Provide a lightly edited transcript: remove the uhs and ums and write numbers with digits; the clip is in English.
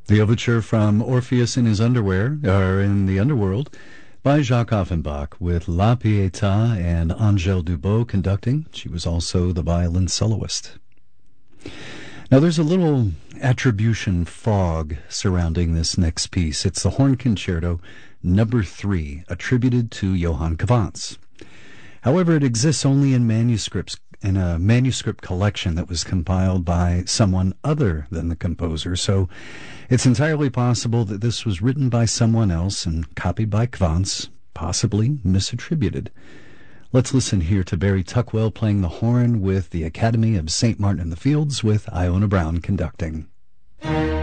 The overture from Orpheus in His Underwear, or in the Underworld, by Jacques Offenbach, with La Pietà and Angèle Dubos conducting. She was also the violin soloist. Now there's a little attribution fog surrounding this next piece. It's the Horn Concerto Number 3, attributed to Johann Quantz. However, it exists only in manuscripts, in a manuscript collection that was compiled by someone other than the composer, so it's entirely possible that this was written by someone else and copied by Quantz, possibly misattributed. Let's listen here to Barry Tuckwell playing the horn with the Academy of St. Martin in the Fields, with Iona Brown conducting.